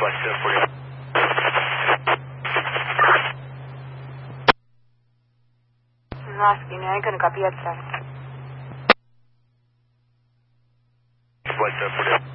Asking, I ain't gonna copy it, sir. What's up,